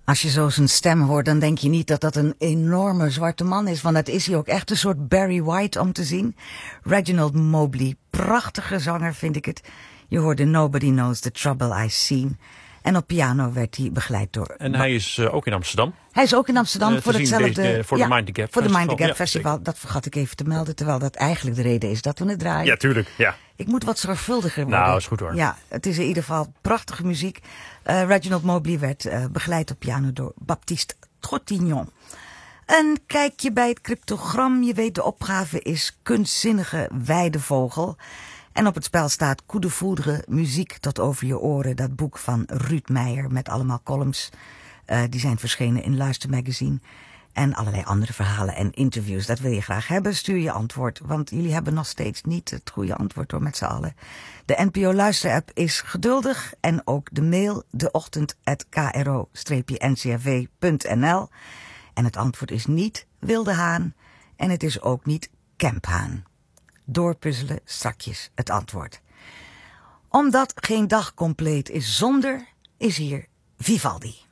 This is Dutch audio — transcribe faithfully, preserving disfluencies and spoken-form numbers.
Als je zo zijn stem hoort, dan denk je niet dat dat een enorme zwarte man is. Want dat is hij ook echt, een soort Barry White om te zien. Reginald Mobley, prachtige zanger vind ik het. Je hoorde Nobody Knows the Trouble I Seen. En op piano werd hij begeleid door... En hij is uh, ook in Amsterdam. Hij is ook in Amsterdam uh, voor hetzelfde... Deze, voor ja, de Mind the Gap voor Festival. de Mind the Gap ja, Festival. Zeker. Dat vergat ik even te melden, terwijl dat eigenlijk de reden is dat we het draaien. Ja, tuurlijk. Ja. Ik moet wat zorgvuldiger worden. Nou, is goed hoor. Ja, het is in ieder geval prachtige muziek. Uh, Reginald Mobley werd uh, begeleid op piano door Baptiste Trottignon. Een kijkje bij het cryptogram. Je weet, de opgave is kunstzinnige weidevogel. En op het spel staat Coup de Foudre, muziek tot over je oren. Dat boek van Ruud Meijer met allemaal columns. Uh, die zijn verschenen in Luister Magazine. En allerlei andere verhalen en interviews. Dat wil je graag hebben. Stuur je antwoord. Want jullie hebben nog steeds niet het goede antwoord door met z'n allen. De N P O luisterapp is geduldig. En ook de mail deochtend at k r o n c r v punt n l. En het antwoord is niet wilde haan. En het is ook niet kemphaan. Doorpuzzelen strakjes het antwoord. Omdat geen dag compleet is zonder, is hier Vivaldi.